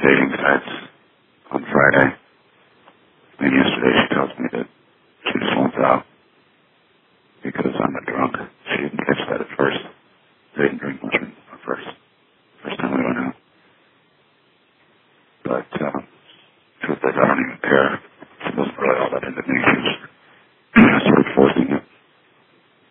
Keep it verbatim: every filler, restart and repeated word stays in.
dating sites on Friday. And yesterday she tells me that she just wants out because I'm a drunk. She didn't catch that at first. I didn't drink much at first. First time we went out. But, um, truth is, I don't even care. She wasn't really all that into me.